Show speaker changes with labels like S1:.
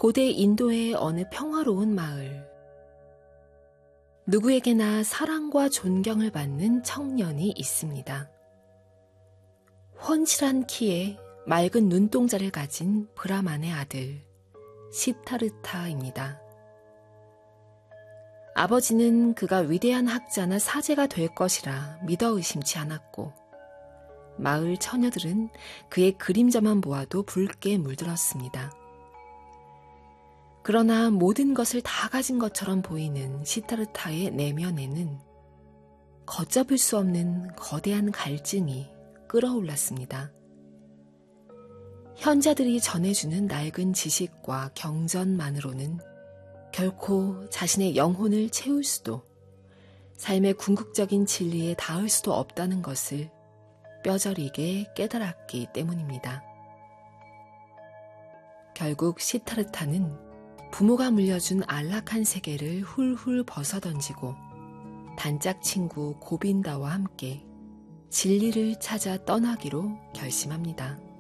S1: 고대 인도의 어느 평화로운 마을. 누구에게나 사랑과 존경을 받는 청년이 있습니다. 훤실한 키에 맑은 눈동자를 가진 브라만의 아들, 시타르타입니다. 아버지는 그가 위대한 학자나 사제가 될 것이라 믿어 의심치 않았고, 마을 처녀들은 그의 그림자만 보아도 붉게 물들었습니다. 그러나 모든 것을 다 가진 것처럼 보이는 시타르타의 내면에는 걷잡을 수 없는 거대한 갈증이 끓어올랐습니다. 현자들이 전해주는 낡은 지식과 경전만으로는 결코 자신의 영혼을 채울 수도, 삶의 궁극적인 진리에 닿을 수도 없다는 것을 뼈저리게 깨달았기 때문입니다. 결국 시타르타는 부모가 물려준 안락한 세계를 훌훌 벗어던지고 단짝 친구 고빈다와 함께 진리를 찾아 떠나기로 결심합니다.